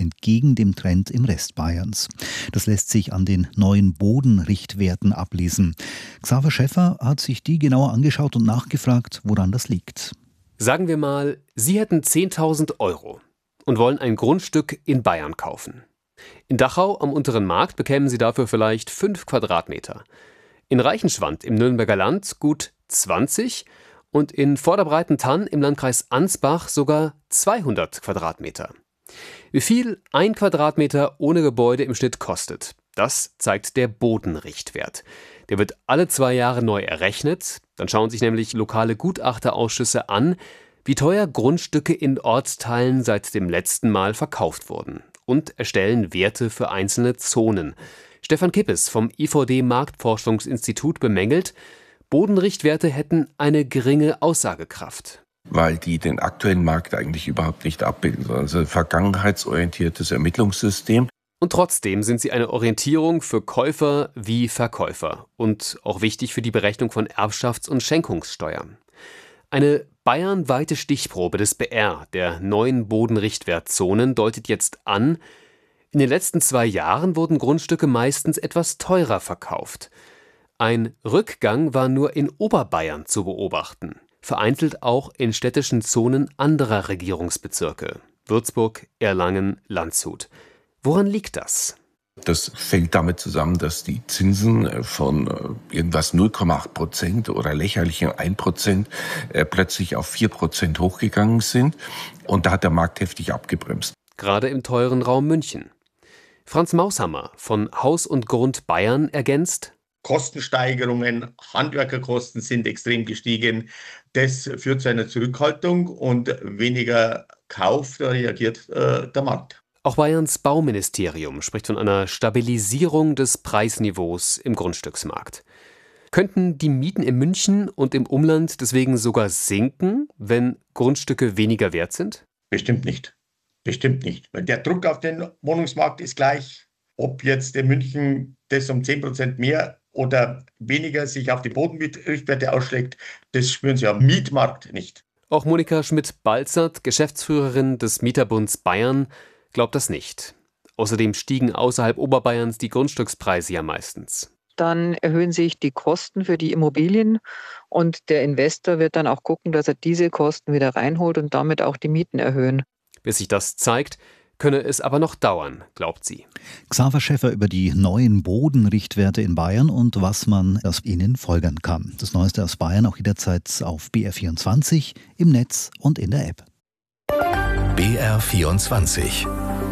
entgegen dem Trend im Rest Bayerns. Das lässt sich an den neuen Bodenrichtwerten ablesen. Xaver Schäffer hat sich die genauer angeschaut und nachgefragt, woran das liegt. Sagen wir mal, Sie hätten 10.000 € und wollen ein Grundstück in Bayern kaufen. In Dachau am Unteren Markt bekämen Sie dafür vielleicht 5 Quadratmeter. In Reichenschwand im Nürnberger Land gut 20 und in Vorderbreitentann im Landkreis Ansbach sogar 200 Quadratmeter. Wie viel ein Quadratmeter ohne Gebäude im Schnitt kostet, das zeigt der Bodenrichtwert. Der wird alle 2 Jahre neu errechnet. Dann schauen sich nämlich lokale Gutachterausschüsse an, wie teuer Grundstücke in Ortsteilen seit dem letzten Mal verkauft wurden und erstellen Werte für einzelne Zonen. Stefan Kippes vom IVD Marktforschungsinstitut bemängelt, Bodenrichtwerte hätten eine geringe Aussagekraft. Weil die den aktuellen Markt eigentlich überhaupt nicht abbilden, sondern es ist ein vergangenheitsorientiertes Ermittlungssystem. Und trotzdem sind sie eine Orientierung für Käufer wie Verkäufer und auch wichtig für die Berechnung von Erbschafts- und Schenkungssteuern. Eine bayernweite Stichprobe des BR, der neuen Bodenrichtwertzonen, deutet jetzt an, in den letzten 2 Jahren wurden Grundstücke meistens etwas teurer verkauft. Ein Rückgang war nur in Oberbayern zu beobachten, vereinzelt auch in städtischen Zonen anderer Regierungsbezirke, Würzburg, Erlangen, Landshut. Woran liegt das? Das fängt damit zusammen, dass die Zinsen von irgendwas 0,8% oder lächerlichen 1% plötzlich auf 4% hochgegangen sind. Und da hat der Markt heftig abgebremst. Gerade im teuren Raum München. Franz Maushammer von Haus und Grund Bayern ergänzt: Kostensteigerungen, Handwerkerkosten sind extrem gestiegen. Das führt zu einer Zurückhaltung und weniger Kauf, da reagiert der Markt. Auch Bayerns Bauministerium spricht von einer Stabilisierung des Preisniveaus im Grundstücksmarkt. Könnten die Mieten in München und im Umland deswegen sogar sinken, wenn Grundstücke weniger wert sind? Bestimmt nicht. Bestimmt nicht. Weil der Druck auf den Wohnungsmarkt ist gleich. Ob jetzt in München das um 10% mehr oder weniger sich auf die Bodenrichtwerte ausschlägt, das spüren Sie am Mietmarkt nicht. Auch Monika Schmidt-Balzert, Geschäftsführerin des Mieterbunds Bayern, glaubt das nicht. Außerdem stiegen außerhalb Oberbayerns die Grundstückspreise ja meistens. Dann erhöhen sich die Kosten für die Immobilien und der Investor wird dann auch gucken, dass er diese Kosten wieder reinholt und damit auch die Mieten erhöhen. Bis sich das zeigt, könne es aber noch dauern, glaubt sie. Xaver Schäffer über die neuen Bodenrichtwerte in Bayern und was man aus ihnen folgern kann. Das Neueste aus Bayern auch jederzeit auf BR24, im Netz und in der App. BR24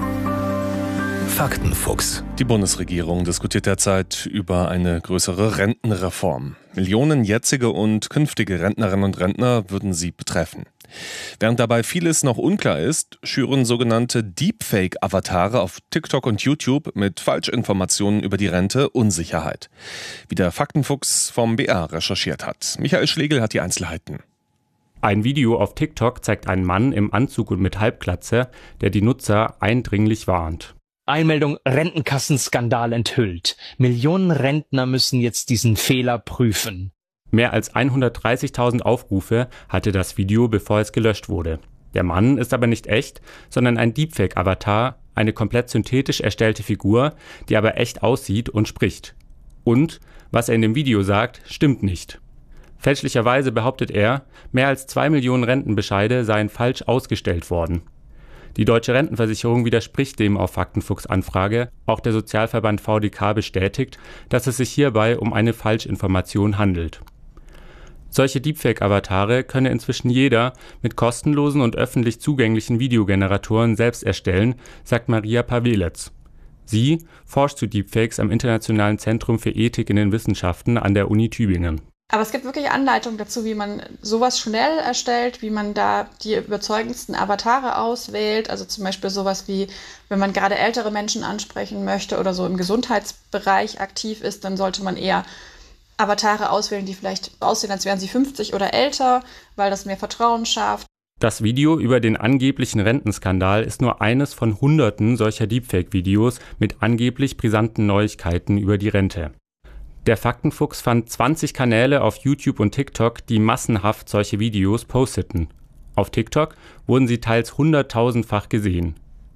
Faktenfuchs. Die Bundesregierung diskutiert derzeit über eine größere Rentenreform. Millionen jetzige und künftige Rentnerinnen und Rentner würden sie betreffen. Während dabei vieles noch unklar ist, schüren sogenannte Deepfake-Avatare auf TikTok und YouTube mit Falschinformationen über die Rente Unsicherheit. Wie der Faktenfuchs vom BR recherchiert hat. Michael Schlegel hat die Einzelheiten. Ein Video auf TikTok zeigt einen Mann im Anzug und mit Halbglatze, der die Nutzer eindringlich warnt. Einmeldung Rentenkassenskandal enthüllt. Millionen Rentner müssen jetzt diesen Fehler prüfen. Mehr als 130.000 Aufrufe hatte das Video, bevor es gelöscht wurde. Der Mann ist aber nicht echt, sondern ein Deepfake-Avatar, eine komplett synthetisch erstellte Figur, die aber echt aussieht und spricht. Und was er in dem Video sagt, stimmt nicht. Fälschlicherweise behauptet er, mehr als 2 Millionen Rentenbescheide seien falsch ausgestellt worden. Die Deutsche Rentenversicherung widerspricht dem auf Faktenfuchs Anfrage. Auch der Sozialverband VDK bestätigt, dass es sich hierbei um eine Falschinformation handelt. Solche Deepfake-Avatare könne inzwischen jeder mit kostenlosen und öffentlich zugänglichen Videogeneratoren selbst erstellen, sagt Maria Paweletz. Sie forscht zu Deepfakes am Internationalen Zentrum für Ethik in den Wissenschaften an der Uni Tübingen. Aber es gibt wirklich Anleitungen dazu, wie man sowas schnell erstellt, wie man da die überzeugendsten Avatare auswählt. Also zum Beispiel sowas wie, wenn man gerade ältere Menschen ansprechen möchte oder so im Gesundheitsbereich aktiv ist, dann sollte man eher Avatare auswählen, die vielleicht aussehen, als wären sie 50 oder älter, weil das mehr Vertrauen schafft. Das Video über den angeblichen Rentenskandal ist nur eines von Hunderten solcher Deepfake-Videos mit angeblich brisanten Neuigkeiten über die Rente. Der Faktenfuchs fand 20 Kanäle auf YouTube und TikTok, die massenhaft solche Videos posteten. Auf TikTok wurden sie teils 100.000-fach gesehen.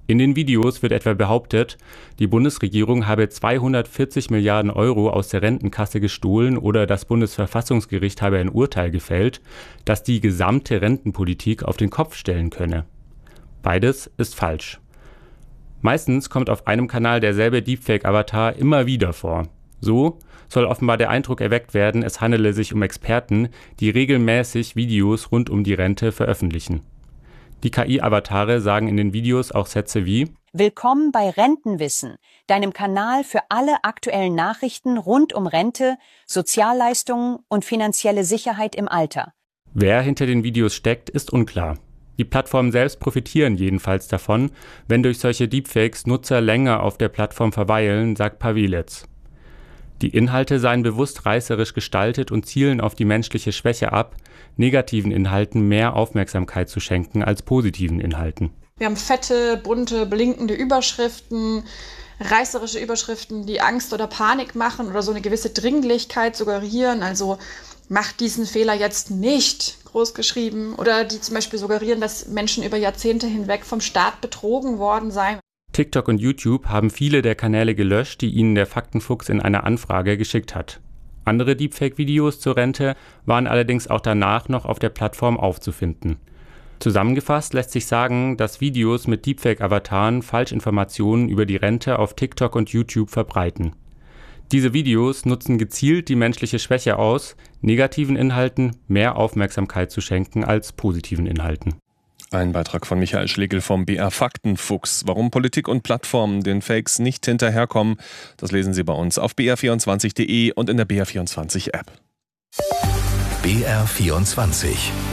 In den Videos wird etwa behauptet, die Bundesregierung habe 240 Milliarden Euro aus der Rentenkasse gestohlen oder das Bundesverfassungsgericht habe ein Urteil gefällt, das die gesamte Rentenpolitik auf den Kopf stellen könne. Beides ist falsch. Meistens kommt auf einem Kanal derselbe Deepfake-Avatar immer wieder vor. So soll offenbar der Eindruck erweckt werden, es handele sich um Experten, die regelmäßig Videos rund um die Rente veröffentlichen. Die KI-Avatare sagen in den Videos auch Sätze wie: Willkommen bei Rentenwissen, deinem Kanal für alle aktuellen Nachrichten rund um Rente, Sozialleistungen und finanzielle Sicherheit im Alter. Wer hinter den Videos steckt, ist unklar. Die Plattformen selbst profitieren jedenfalls davon, wenn durch solche Deepfakes Nutzer länger auf der Plattform verweilen, sagt Pawelitz. Die Inhalte seien bewusst reißerisch gestaltet und zielen auf die menschliche Schwäche ab, negativen Inhalten mehr Aufmerksamkeit zu schenken als positiven Inhalten. Wir haben fette, bunte, blinkende Überschriften, reißerische Überschriften, die Angst oder Panik machen oder so eine gewisse Dringlichkeit suggerieren. Also macht diesen Fehler jetzt nicht, groß geschrieben. Oder die zum Beispiel suggerieren, dass Menschen über Jahrzehnte hinweg vom Staat betrogen worden seien. TikTok und YouTube haben viele der Kanäle gelöscht, die ihnen der Faktenfuchs in einer Anfrage geschickt hat. Andere Deepfake-Videos zur Rente waren allerdings auch danach noch auf der Plattform aufzufinden. Zusammengefasst lässt sich sagen, dass Videos mit Deepfake-Avataren Falschinformationen über die Rente auf TikTok und YouTube verbreiten. Diese Videos nutzen gezielt die menschliche Schwäche aus, negativen Inhalten mehr Aufmerksamkeit zu schenken als positiven Inhalten. Ein Beitrag von Michael Schlegel vom BR Faktenfuchs. Warum Politik und Plattformen den Fakes nicht hinterherkommen, das lesen Sie bei uns auf br24.de und in der BR24-App. BR24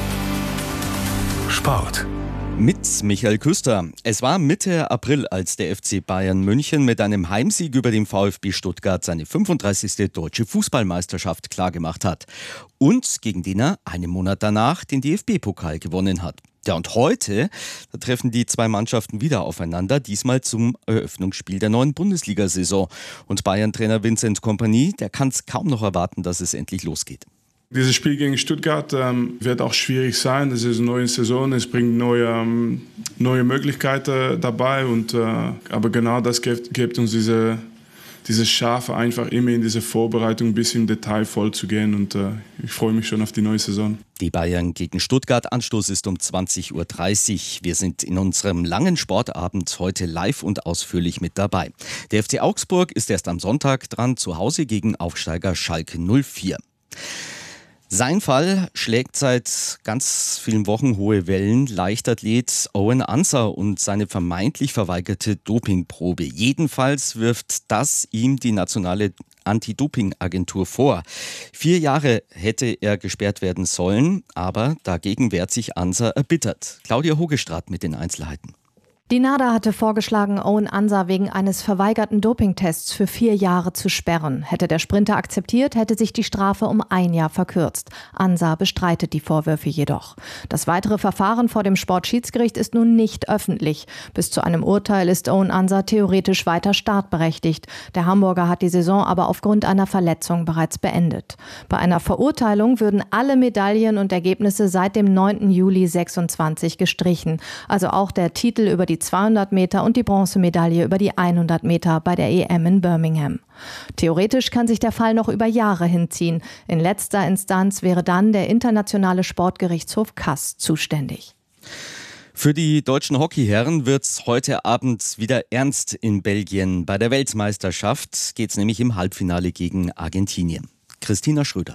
Sport. Mit Michael Küster. Es war Mitte April, als der FC Bayern München mit einem Heimsieg über den VfB Stuttgart seine 35. deutsche Fußballmeisterschaft klargemacht hat. Und gegen den er einen Monat danach den DFB-Pokal gewonnen hat. Ja, und heute, da treffen die zwei Mannschaften wieder aufeinander, diesmal zum Eröffnungsspiel der neuen Bundesliga-Saison. Und Bayern-Trainer Vincent Kompany, der kann es kaum noch erwarten, dass es endlich losgeht. Dieses Spiel gegen Stuttgart wird auch schwierig sein. Das ist eine neue Saison, es bringt neue Möglichkeiten dabei. Aber genau das gibt uns diese Schafe, einfach immer in diese Vorbereitung ein bisschen detailvoll zu gehen. Und ich freue mich schon auf die neue Saison. Die Bayern gegen Stuttgart, Anstoß ist um 20.30 Uhr. Wir sind in unserem langen Sportabend heute live und ausführlich mit dabei. Der FC Augsburg ist erst am Sonntag dran, zu Hause gegen Aufsteiger Schalke 04. Sein Fall schlägt seit ganz vielen Wochen hohe Wellen. Leichtathlet Owen Ansah und seine vermeintlich verweigerte Dopingprobe. Jedenfalls wirft das ihm die nationale Anti-Doping-Agentur vor. 4 Jahre hätte er gesperrt werden sollen, aber dagegen wehrt sich Ansah erbittert. Claudia Hogestraat mit den Einzelheiten. Die NADA hatte vorgeschlagen, Owen Ansah wegen eines verweigerten Dopingtests für 4 Jahre zu sperren. Hätte der Sprinter akzeptiert, hätte sich die Strafe um 1 Jahr verkürzt. Ansah bestreitet die Vorwürfe jedoch. Das weitere Verfahren vor dem Sportschiedsgericht ist nun nicht öffentlich. Bis zu einem Urteil ist Owen Ansah theoretisch weiter startberechtigt. Der Hamburger hat die Saison aber aufgrund einer Verletzung bereits beendet. Bei einer Verurteilung würden alle Medaillen und Ergebnisse seit dem 9. Juli 26 gestrichen. Also auch der Titel über die 200 Meter und die Bronzemedaille über die 100 Meter bei der EM in Birmingham. Theoretisch kann sich der Fall noch über Jahre hinziehen. In letzter Instanz wäre dann der Internationale Sportgerichtshof CAS zuständig. Für die deutschen Hockeyherren wird's heute Abend wieder ernst in Belgien. Bei der Weltmeisterschaft geht's nämlich im Halbfinale gegen Argentinien. Christina Schröder.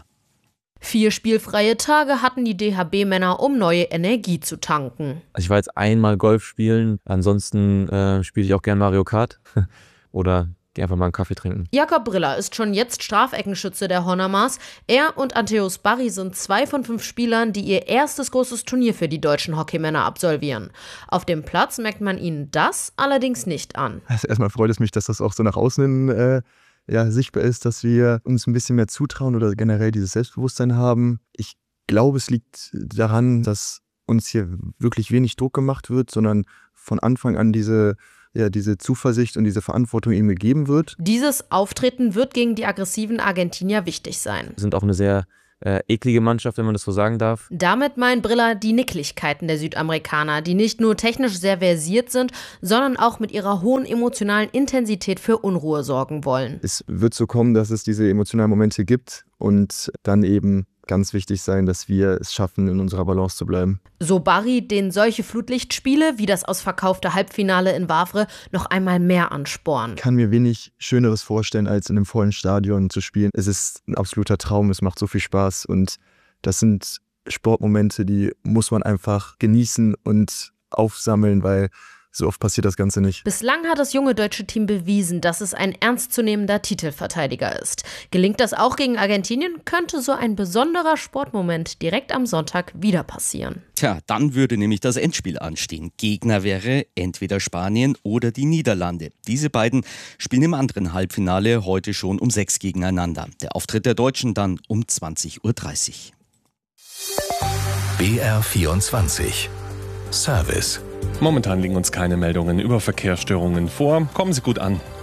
4 spielfreie Tage hatten die DHB-Männer, um neue Energie zu tanken. Also ich war jetzt einmal Golf spielen, ansonsten spiele ich auch gern Mario Kart oder gehe einfach mal einen Kaffee trinken. Jakob Briller ist schon jetzt Strafeckenschütze der Honormars. Er und Anteus Barry sind 2 von 5 Spielern, die ihr erstes großes Turnier für die deutschen Hockeymänner absolvieren. Auf dem Platz merkt man ihnen das allerdings nicht an. Also erstmal freut es mich, dass das auch so nach außen hin sichtbar ist, dass wir uns ein bisschen mehr zutrauen oder generell dieses Selbstbewusstsein haben. Ich glaube, es liegt daran, dass uns hier wirklich wenig Druck gemacht wird, sondern von Anfang an diese Zuversicht und diese Verantwortung ihm gegeben wird. Dieses Auftreten wird gegen die aggressiven Argentinier wichtig sein. Wir sind auch eine sehr eklige Mannschaft, wenn man das so sagen darf. Damit meint Briller die Nicklichkeiten der Südamerikaner, die nicht nur technisch sehr versiert sind, sondern auch mit ihrer hohen emotionalen Intensität für Unruhe sorgen wollen. Es wird so kommen, dass es diese emotionalen Momente gibt und dann eben ganz wichtig sein, dass wir es schaffen, in unserer Balance zu bleiben. So Barry, den solche Flutlichtspiele wie das ausverkaufte Halbfinale in Wavre noch einmal mehr anspornen. Ich kann mir wenig Schöneres vorstellen, als in einem vollen Stadion zu spielen. Es ist ein absoluter Traum, es macht so viel Spaß und das sind Sportmomente, die muss man einfach genießen und aufsammeln, weil so oft passiert das Ganze nicht. Bislang hat das junge deutsche Team bewiesen, dass es ein ernstzunehmender Titelverteidiger ist. Gelingt das auch gegen Argentinien, könnte so ein besonderer Sportmoment direkt am Sonntag wieder passieren. Tja, dann würde nämlich das Endspiel anstehen. Gegner wäre entweder Spanien oder die Niederlande. Diese beiden spielen im anderen Halbfinale heute schon um 6 gegeneinander. Der Auftritt der Deutschen dann um 20:30 Uhr. BR24 Service. Momentan liegen uns keine Meldungen über Verkehrsstörungen vor. Kommen Sie gut an.